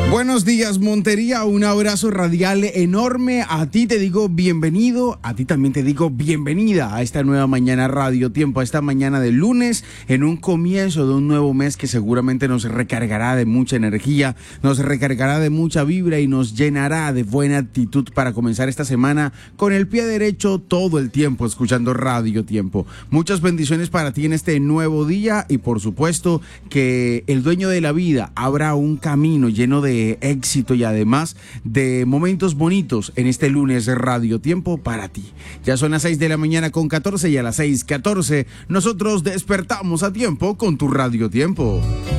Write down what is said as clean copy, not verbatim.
Buenos días, Montería, un abrazo radial enorme. A ti te digo bienvenido, a ti también te digo bienvenida a esta nueva mañana Radio Tiempo, a esta mañana de lunes, en un comienzo de un nuevo mes que seguramente nos recargará de mucha energía, nos recargará de mucha vibra y nos llenará de buena actitud para comenzar esta semana con el pie derecho todo el tiempo, escuchando Radio Tiempo. Muchas bendiciones para ti en este nuevo día y por supuesto que el dueño de la vida abra un camino lleno de éxito y además de momentos bonitos en este lunes de Radio Tiempo para ti. Ya son las 6 de la mañana con 14 y a las 6:14 nosotros despertamos a tiempo con tu Radio Tiempo.